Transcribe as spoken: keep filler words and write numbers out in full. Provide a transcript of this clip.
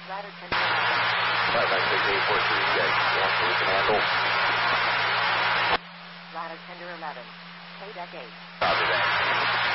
Ladder tender eleven. Five nine six eight four three six. One we can handle. Ladder tender eleven. Paydeck eight. Copy that.